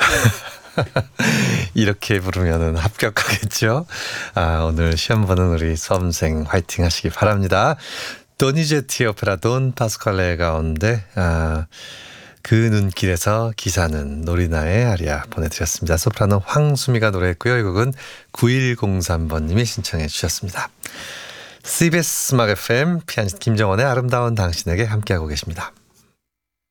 이렇게 부르면은 합격하겠죠. 오늘 시험 보는 우리 수험생 화이팅 하시기 바랍니다. 도니제티 오페라 돈 파스칼레 가운데 그 눈길에서 기사는 노리나의 아리아 보내드렸습니다. 소프라노 황수미가 노래했고요. 이 곡은 9103번님이 신청해 주셨습니다. CBS 음악 FM 피아니스트 김정원의 아름다운 당신에게 함께하고 계십니다.